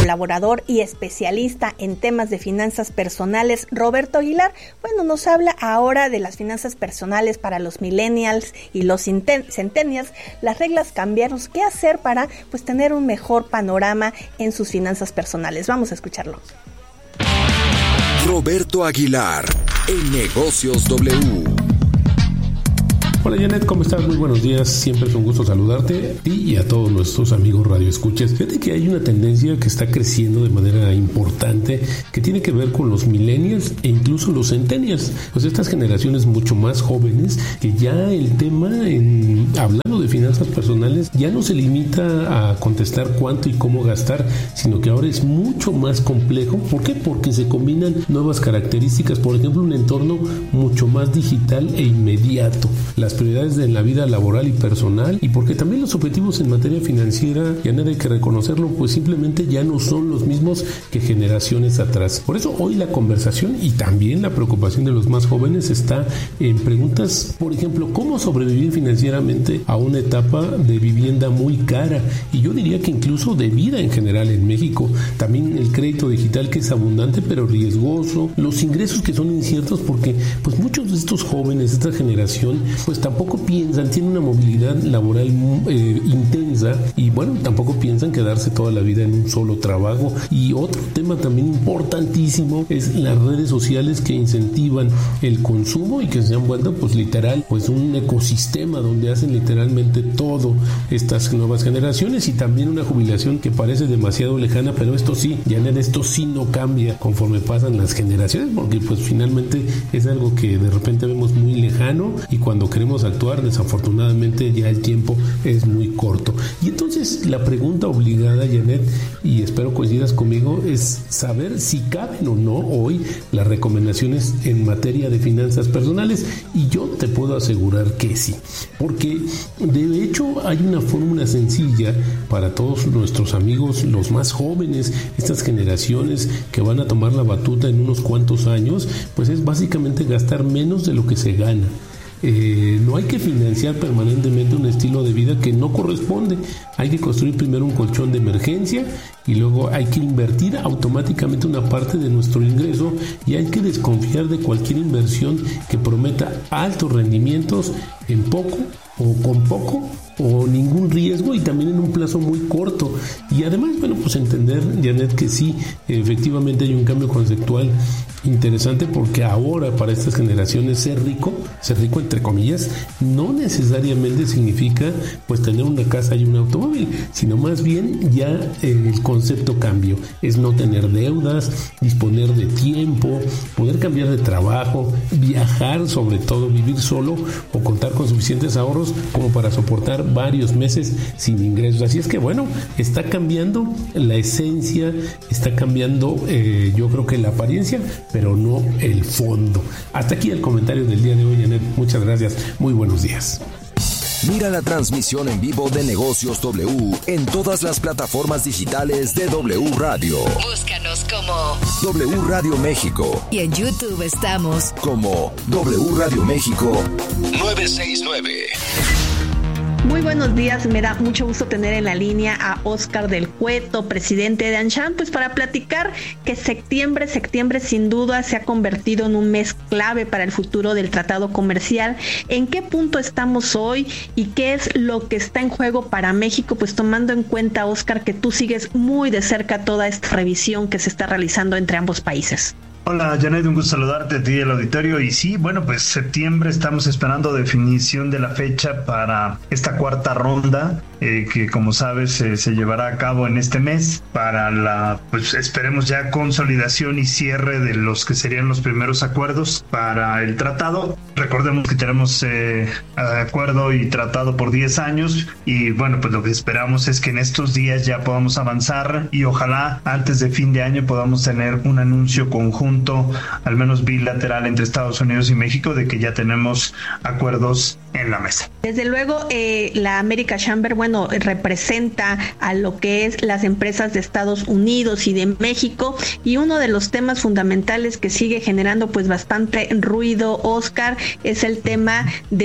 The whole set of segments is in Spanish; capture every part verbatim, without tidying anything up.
colaborador y especialista en temas de finanzas personales, Roberto Aguilar, bueno, nos habla ahora de las finanzas personales para los millennials y los centennials. Las reglas cambiaron. ¿Qué hacer para pues tener un mejor panorama en sus finanzas personales? Vamos a escucharlo. Roberto Aguilar, en Negocios W. Hola Janet, ¿cómo estás? Muy buenos días, siempre es un gusto saludarte a ti y a todos nuestros amigos radioescuchas. Fíjate que hay una tendencia que está creciendo de manera importante que tiene que ver con los millennials e incluso los centennials, pues estas generaciones mucho más jóvenes que ya el tema, en, hablando de finanzas personales, ya no se limita a contestar cuánto y cómo gastar, sino que ahora es mucho más complejo. ¿Por qué? Porque se combinan nuevas características, por ejemplo, un entorno mucho más digital e inmediato. Las prioridades de la vida laboral y personal, y porque también los objetivos en materia financiera, ya no hay que reconocerlo, pues simplemente ya no son los mismos que generaciones atrás. Por eso hoy la conversación y también la preocupación de los más jóvenes está en preguntas, por ejemplo, ¿cómo sobrevivir financieramente a una etapa de vivienda muy cara? Y yo diría que incluso de vida en general en México. También el crédito digital, que es abundante pero riesgoso, los ingresos que son inciertos, porque pues muchos de estos jóvenes, esta generación, pues tampoco piensan, tienen una movilidad laboral eh, intensa y bueno, tampoco piensan quedarse toda la vida en un solo trabajo. Y otro tema también importantísimo es las redes sociales que incentivan el consumo y que se han vuelto pues literal pues un ecosistema donde hacen literalmente todo estas nuevas generaciones, y también una jubilación que parece demasiado lejana, pero esto sí, Janet, esto sí no cambia conforme pasan las generaciones, porque pues finalmente es algo que de repente vemos muy lejano y cuando queremos actuar, desafortunadamente ya el tiempo es muy corto. Y entonces la pregunta obligada, Janet, y espero coincidas conmigo, es saber si caben o no hoy las recomendaciones en materia de finanzas personales, y yo te puedo asegurar que sí, porque de hecho hay una fórmula sencilla para todos nuestros amigos, los más jóvenes, estas generaciones que van a tomar la batuta en unos cuantos años, pues es básicamente gastar menos de lo que se gana. Eh, no hay que financiar permanentemente un estilo de vida que no corresponde. Hay que construir primero un colchón de emergencia y luego hay que invertir automáticamente una parte de nuestro ingreso, y hay que desconfiar de cualquier inversión que prometa altos rendimientos en poco o con poco o ningún riesgo, y también en un plazo muy corto. Y además, bueno, pues entender, Janet, que sí, efectivamente hay un cambio conceptual interesante, porque ahora para estas generaciones ser rico, ser rico entre comillas, no necesariamente significa pues tener una casa y un automóvil, sino más bien ya eh, el concepto cambio, es no tener deudas, disponer de tiempo, poder cambiar de trabajo, viajar, sobre todo vivir solo o contar con suficientes ahorros como para soportar varios meses sin ingresos. Así es que bueno, está cambiando la esencia, está cambiando eh, yo creo que la apariencia, pero no el fondo. Hasta aquí el comentario del día de hoy, Janet. Muchas gracias. Muy buenos días. Mira la transmisión en vivo de Negocios W en todas las plataformas digitales de W Radio. Búscanos como W Radio México. Y en YouTube estamos como W Radio México novecientos sesenta y nueve. Muy buenos días, me da mucho gusto tener en la línea a Óscar del Cueto, presidente de AmCham, pues para platicar que septiembre, septiembre sin duda se ha convertido en un mes clave para el futuro del tratado comercial. ¿En qué punto estamos hoy y qué es lo que está en juego para México? Pues tomando en cuenta, Óscar, que tú sigues muy de cerca toda esta revisión que se está realizando entre ambos países. Hola Janet, un gusto saludarte a ti y al auditorio. Y sí, bueno, pues septiembre estamos esperando definición de la fecha para esta cuarta ronda eh, que como sabes eh, se llevará a cabo en este mes para la, pues esperemos ya consolidación y cierre de los que serían los primeros acuerdos para el tratado. Recordemos que tenemos eh, acuerdo y tratado por diez años y bueno, pues lo que esperamos es que en estos días ya podamos avanzar y ojalá antes de fin de año podamos tener un anuncio conjunto, al menos bilateral, entre Estados Unidos y México, de que ya tenemos acuerdos en la mesa. Desde luego, eh, la American Chamber, bueno, representa a lo que es las empresas de Estados Unidos y de México, y uno de los temas fundamentales que sigue generando pues bastante ruido, Oscar, es el tema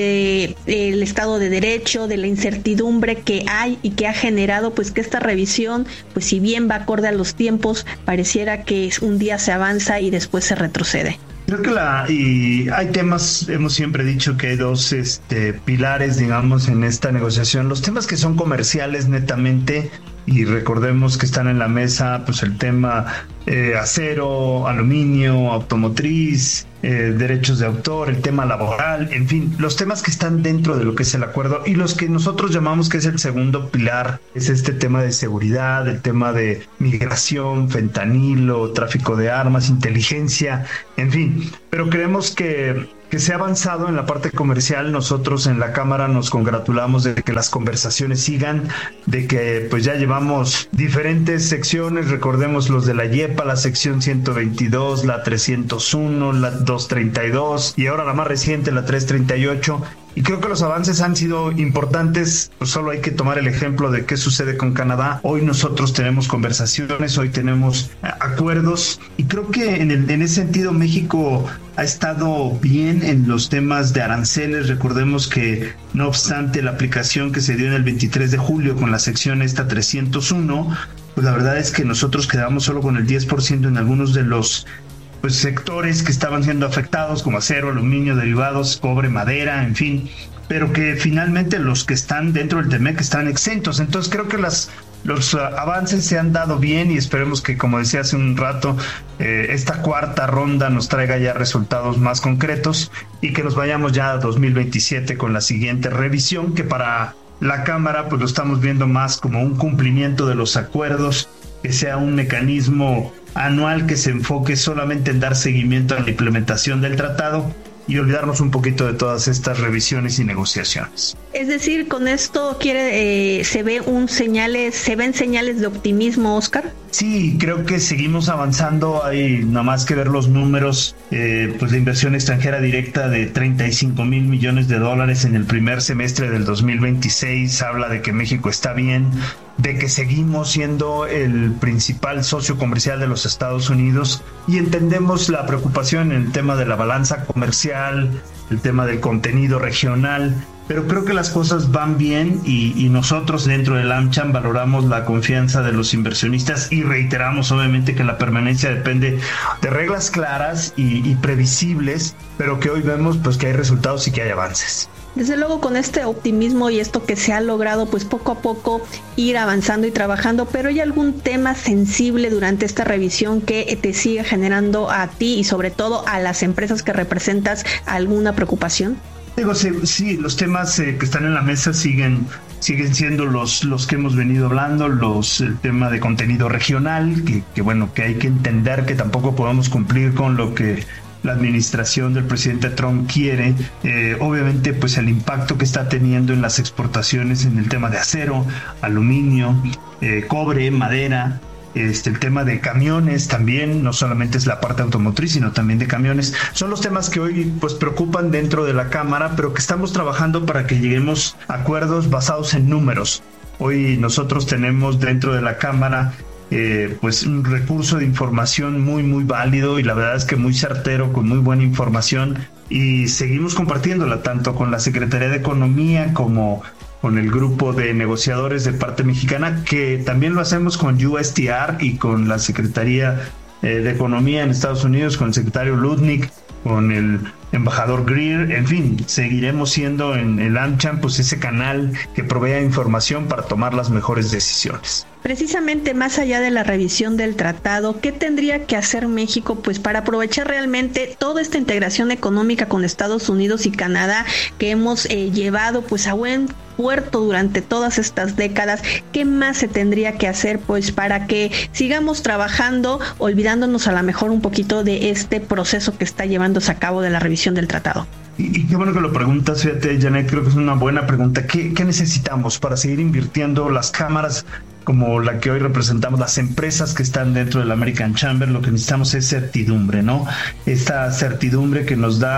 de eh, el Estado de Derecho, de la incertidumbre que hay y que ha generado pues que esta revisión, pues si bien va acorde a los tiempos, pareciera que un día se avanza y después se retrocede. Creo que la y hay temas, hemos siempre dicho que hay dos este, pilares, digamos, en esta negociación. Los temas que son comerciales netamente, y recordemos que están en la mesa, pues el tema eh, acero, aluminio, automotriz, eh, derechos de autor, el tema laboral, en fin, los temas que están dentro de lo que es el acuerdo, y los que nosotros llamamos que es el segundo pilar, es este tema de seguridad, el tema de migración, fentanilo, tráfico de armas, inteligencia, en fin, pero creemos que que se ha avanzado en la parte comercial. Nosotros en la Cámara nos congratulamos de que las conversaciones sigan, de que pues ya llevamos diferentes secciones, recordemos los de la YEPA, la sección ciento veintidós, la trescientos uno, la doscientos treinta y dos y ahora la más reciente, la trescientos treinta y ocho. Y creo que los avances han sido importantes, pues solo hay que tomar el ejemplo de qué sucede con Canadá. Hoy nosotros tenemos conversaciones, hoy tenemos acuerdos, y creo que en, el, en ese sentido México ha estado bien en los temas de aranceles. Recordemos que no obstante la aplicación que se dio en el veintitrés de julio con la sección esta trescientos uno, pues la verdad es que nosotros quedamos solo con el diez por ciento en algunos de los pues sectores que estaban siendo afectados, como acero, aluminio, derivados, cobre, madera, en fin, pero que finalmente los que están dentro del T M E C están exentos. Entonces creo que las los uh, avances se han dado bien, y esperemos que, como decía hace un rato, eh, esta cuarta ronda nos traiga ya resultados más concretos y que nos vayamos ya a dos mil veintisiete con la siguiente revisión, que para la Cámara pues lo estamos viendo más como un cumplimiento de los acuerdos, que sea un mecanismo anual que se enfoque solamente en dar seguimiento a la implementación del tratado y olvidarnos un poquito de todas estas revisiones y negociaciones. Es decir, con esto quiere eh, se ve un señales, se ven señales de optimismo, Oscar. Sí, creo que seguimos avanzando. Hay nada más que ver los números, eh, pues la inversión extranjera directa de treinta y cinco mil millones de dólares en el primer semestre del dos mil veintiséis habla de que México está bien, de que seguimos siendo el principal socio comercial de los Estados Unidos, y entendemos la preocupación en el tema de la balanza comercial, el tema del contenido regional, pero creo que las cosas van bien, y, y nosotros dentro del AmCham valoramos la confianza de los inversionistas y reiteramos obviamente que la permanencia depende de reglas claras y, y previsibles, pero que hoy vemos pues que hay resultados y que hay avances. Desde luego, con este optimismo y esto que se ha logrado pues poco a poco ir avanzando y trabajando, pero ¿hay algún tema sensible durante esta revisión que te sigue generando a ti y sobre todo a las empresas que representas alguna preocupación? Digo, sí, sí, los temas eh, que están en la mesa siguen siguen siendo los los que hemos venido hablando, los el tema de contenido regional, que, que bueno, que hay que entender que tampoco podemos cumplir con lo que la administración del presidente Trump quiere, eh, obviamente pues el impacto que está teniendo en las exportaciones en el tema de acero, aluminio, eh, cobre, madera, este, el tema de camiones también, no solamente es la parte automotriz, sino también de camiones. Son los temas que hoy pues preocupan dentro de la Cámara, pero que estamos trabajando para que lleguemos a acuerdos basados en números. Hoy nosotros tenemos dentro de la Cámara Eh, pues un recurso de información muy muy válido, y la verdad es que muy certero, con muy buena información, y seguimos compartiéndola tanto con la Secretaría de Economía como con el grupo de negociadores de parte mexicana, que también lo hacemos con U S T R y con la Secretaría eh, de Economía en Estados Unidos, con el secretario Lutnick, con el embajador Greer. En fin, seguiremos siendo en el AmCham pues ese canal que provea información para tomar las mejores decisiones. Precisamente, más allá de la revisión del tratado, ¿qué tendría que hacer México pues para aprovechar realmente toda esta integración económica con Estados Unidos y Canadá que hemos eh, llevado pues a buen puerto durante todas estas décadas? ¿Qué más se tendría que hacer pues para que sigamos trabajando, olvidándonos a lo mejor un poquito de este proceso que está llevándose a cabo de la revisión del tratado? Y, y qué bueno que lo preguntas, fíjate, Janet, creo que es una buena pregunta. ¿Qué, qué necesitamos para seguir invirtiendo? Las cámaras como la que hoy representamos, las empresas que están dentro de la American Chamber, lo que necesitamos es certidumbre, ¿no? Esta certidumbre que nos da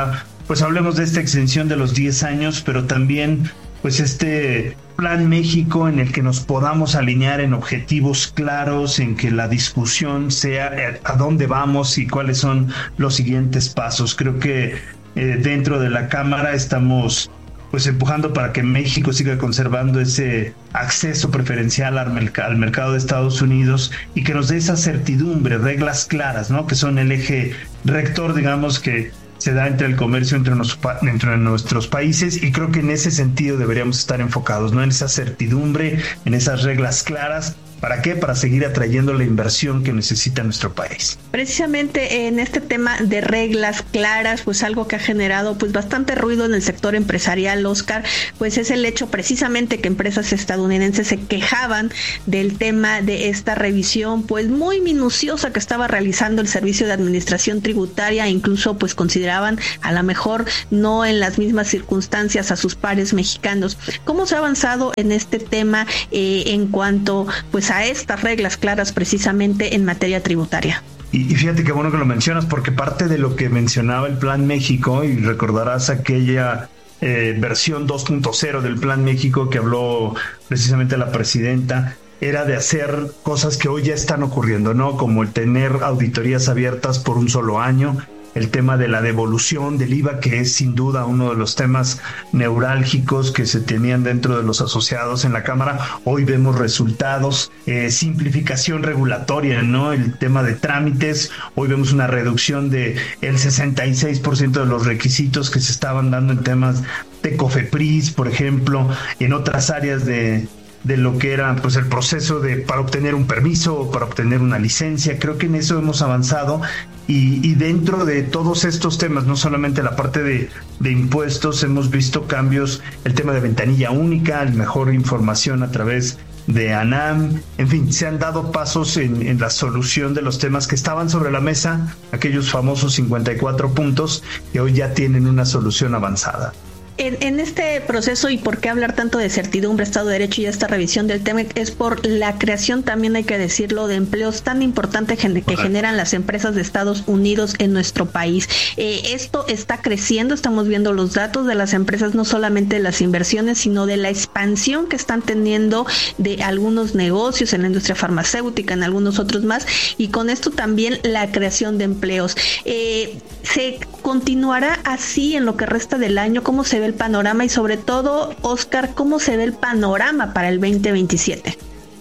pues hablemos de esta extensión de los diez años, pero también pues este Plan México en el que nos podamos alinear en objetivos claros, en que la discusión sea a dónde vamos y cuáles son los siguientes pasos. Creo que eh, dentro de la Cámara estamos pues empujando para que México siga conservando ese acceso preferencial al, merc- al mercado de Estados Unidos y que nos dé esa certidumbre, reglas claras, ¿no? Que son el eje rector, digamos, que se da entre el comercio entre, nos, entre nuestros países, y creo que en ese sentido deberíamos estar enfocados, ¿no? En esa certidumbre, en esas reglas claras. ¿Para qué? Para seguir atrayendo la inversión que necesita nuestro país. Precisamente en este tema de reglas claras, pues algo que ha generado pues bastante ruido en el sector empresarial, Oscar, pues es el hecho precisamente que empresas estadounidenses se quejaban del tema de esta revisión pues muy minuciosa que estaba realizando el Servicio de Administración Tributaria, e incluso pues consideraban a lo mejor no en las mismas circunstancias a sus pares mexicanos. ¿Cómo se ha avanzado en este tema eh, en cuanto pues a estas reglas claras precisamente en materia tributaria? Y, y fíjate qué bueno que lo mencionas, porque parte de lo que mencionaba el Plan México, y recordarás aquella eh, versión dos punto cero del Plan México que habló precisamente la presidenta, era de hacer cosas que hoy ya están ocurriendo, ¿no? Como el tener auditorías abiertas por un solo año, el tema de la devolución del I V A, que es sin duda uno de los temas neurálgicos que se tenían dentro de los asociados en la Cámara. Hoy vemos resultados, eh, simplificación regulatoria, ¿no? El tema de trámites, hoy vemos una reducción de el sesenta y seis por ciento de los requisitos que se estaban dando en temas de COFEPRIS, por ejemplo, en otras áreas de de lo que era pues el proceso de para obtener un permiso o para obtener una licencia. Creo que en eso hemos avanzado, y, y dentro de todos estos temas, no solamente la parte de, de impuestos, hemos visto cambios, el tema de ventanilla única, el mejor información a través de ANAM, en fin, se han dado pasos en, en la solución de los temas que estaban sobre la mesa, aquellos famosos cincuenta y cuatro puntos que hoy ya tienen una solución avanzada. En, en este proceso, y por qué hablar tanto de certidumbre, Estado de Derecho y esta revisión del tema, es por la creación, también hay que decirlo, de empleos tan importantes que generan las empresas de Estados Unidos en nuestro país. Eh, esto está creciendo, estamos viendo los datos de las empresas, no solamente de las inversiones, sino de la expansión que están teniendo de algunos negocios en la industria farmacéutica, en algunos otros más, y con esto también la creación de empleos. Eh, ¿Se continuará así en lo que resta del año? ¿Cómo se ve el panorama? Y sobre todo, Oscar, ¿cómo se ve el panorama para el veinte veintisiete?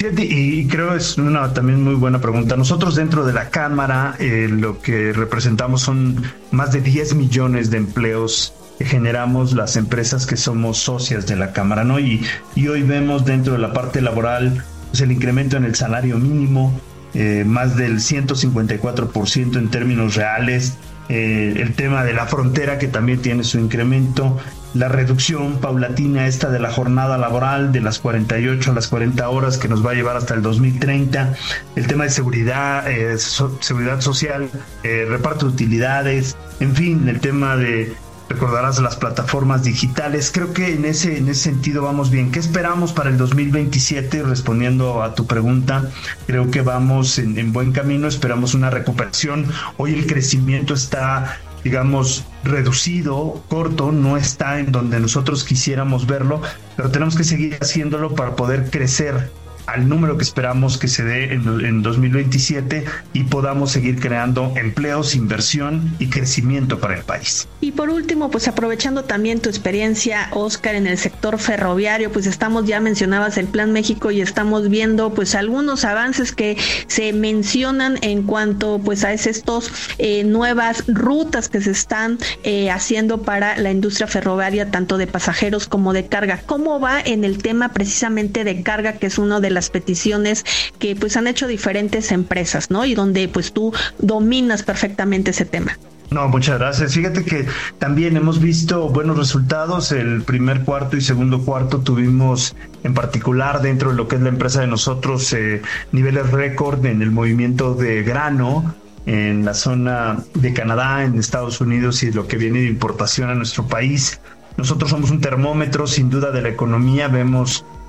Y creo es una también muy buena pregunta. Nosotros dentro de la Cámara eh, lo que representamos son más de diez millones de empleos que generamos las empresas que somos socias de la Cámara, ¿no? Y, y hoy vemos dentro de la parte laboral pues el incremento en el salario mínimo, eh, más del ciento cincuenta y cuatro por ciento en términos reales. Eh, el tema de la frontera, que también tiene su incremento, la reducción paulatina esta de la jornada laboral de las cuarenta y ocho a las cuarenta horas que nos va a llevar hasta el dos mil treinta, el tema de seguridad, eh, so, seguridad social, eh, reparto de utilidades, en fin, el tema de, recordarás, las plataformas digitales. Creo que en ese, en ese sentido vamos bien. ¿Qué esperamos para el dos mil veintisiete? Respondiendo a tu pregunta, creo que vamos en, en buen camino, esperamos una recuperación. Hoy el crecimiento está, digamos, reducido, corto, no está en donde nosotros quisiéramos verlo, pero tenemos que seguir haciéndolo para poder crecer al número que esperamos que se dé en, en dos mil veintisiete y podamos seguir creando empleos, inversión y crecimiento para el país. Y por último, pues aprovechando también tu experiencia, Oscar, en el sector ferroviario, pues estamos, ya mencionabas el Plan México, y estamos viendo pues algunos avances que se mencionan en cuanto pues a estos eh, nuevas rutas que se están eh, haciendo para la industria ferroviaria, tanto de pasajeros como de carga. ¿Cómo va en el tema precisamente de carga, que es uno de las peticiones que pues han hecho diferentes empresas, ¿no? Y donde pues tú dominas perfectamente ese tema. No, muchas gracias. Fíjate que también hemos visto buenos resultados. El primer cuarto y segundo cuarto tuvimos, en particular dentro de lo que es la empresa de nosotros, eh, niveles récord en el movimiento de grano en la zona de Canadá, en Estados Unidos, y lo que viene de importación a nuestro país. Nosotros somos un termómetro sin duda de la economía. Vemos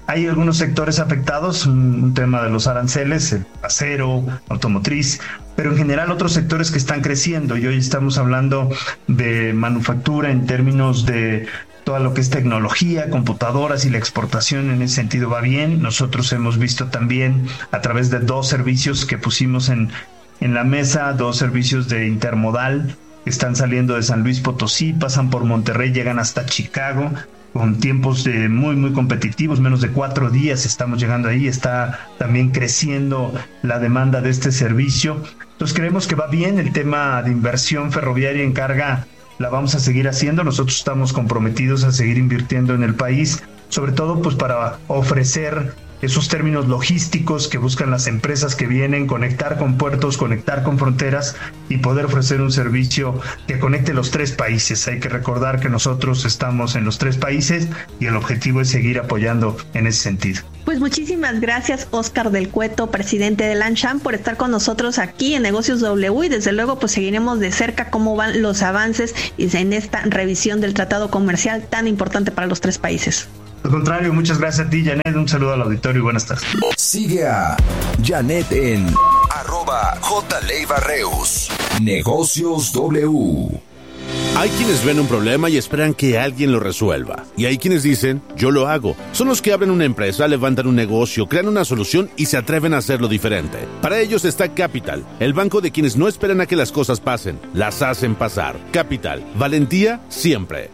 Hay algunos sectores afectados, un, un tema de los aranceles, el acero, automotriz, pero en general otros sectores que están creciendo, y hoy estamos hablando de manufactura en términos de todo lo que es tecnología, computadoras, y la exportación en ese sentido va bien. Nosotros hemos visto también a través de dos servicios que pusimos en, en la mesa, dos servicios de intermodal que están saliendo de San Luis Potosí, pasan por Monterrey, llegan hasta Chicago, con tiempos de muy muy competitivos, menos de cuatro días estamos llegando ahí. Está también creciendo la demanda de este servicio. Entonces creemos que va bien. El tema de inversión ferroviaria en carga la vamos a seguir haciendo. Nosotros estamos comprometidos a seguir invirtiendo en el país, sobre todo pues para ofrecer esos términos logísticos que buscan las empresas que vienen, conectar con puertos, conectar con fronteras y poder ofrecer un servicio que conecte los tres países. Hay que recordar que nosotros estamos en los tres países y el objetivo es seguir apoyando en ese sentido. Pues muchísimas gracias, Óscar del Cueto, presidente de Lanchan, por estar con nosotros aquí en Negocios W, y desde luego pues seguiremos de cerca cómo van los avances en esta revisión del tratado comercial tan importante para los tres países. Al contrario, muchas gracias a ti, Janet. Un saludo al auditorio y buenas tardes. Sigue a Janet en arroba jleivarreus. Negocios W. Hay quienes ven un problema y esperan que alguien lo resuelva. Y hay quienes dicen, yo lo hago. Son los que abren una empresa, levantan un negocio, crean una solución y se atreven a hacerlo diferente. Para ellos está Capital, el banco de quienes no esperan a que las cosas pasen, las hacen pasar. Capital, valentía siempre.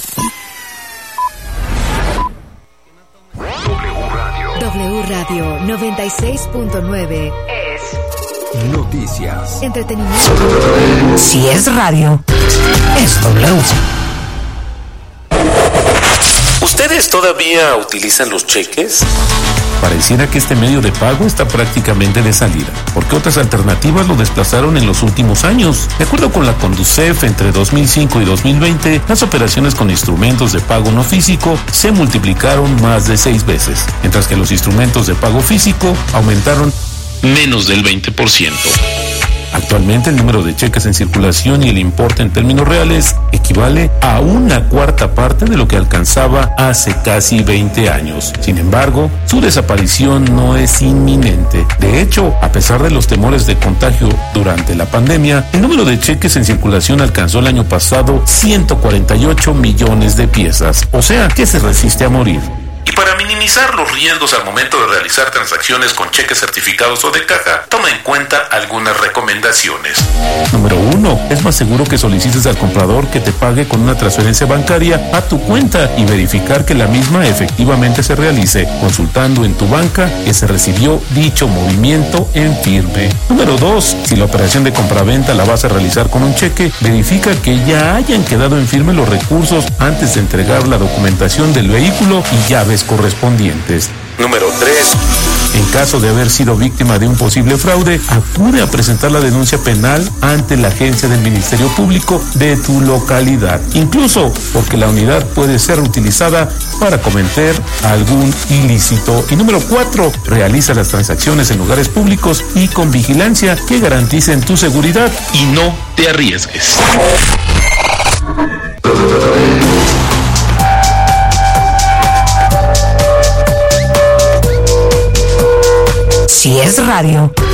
W Radio noventa y seis punto nueve es Noticias. entretenimiento. Si es radio, es W. ¿Ustedes todavía utilizan los cheques? Pareciera que este medio de pago está prácticamente de salida, porque otras alternativas lo desplazaron en los últimos años. De acuerdo con la Conducef, entre dos mil cinco y dos mil veinte, las operaciones con instrumentos de pago no físico se multiplicaron más de seis veces, mientras que los instrumentos de pago físico aumentaron menos del veinte por ciento. Actualmente el número de cheques en circulación y el importe en términos reales equivale a una cuarta parte de lo que alcanzaba hace casi veinte años. Sin embargo, su desaparición no es inminente. De hecho, a pesar de los temores de contagio durante la pandemia, el número de cheques en circulación alcanzó el año pasado ciento cuarenta y ocho millones de piezas, o sea que se resiste a morir. Y para minimizar los riesgos al momento de realizar transacciones con cheques certificados o de caja, toma en cuenta algunas recomendaciones. Número uno. Es más seguro que solicites al comprador que te pague con una transferencia bancaria a tu cuenta y verificar que la misma efectivamente se realice, consultando en tu banca que se recibió dicho movimiento en firme. Número dos. Si la operación de compraventa la vas a realizar con un cheque, verifica que ya hayan quedado en firme los recursos antes de entregar la documentación del vehículo y llaves correspondientes. Número tres. En caso de haber sido víctima de un posible fraude, acude a presentar la denuncia penal ante la agencia del Ministerio Público de tu localidad, incluso porque la unidad puede ser utilizada para cometer algún ilícito. Y número cuatro, realiza las transacciones en lugares públicos y con vigilancia que garanticen tu seguridad y no te arriesgues. Si es radio,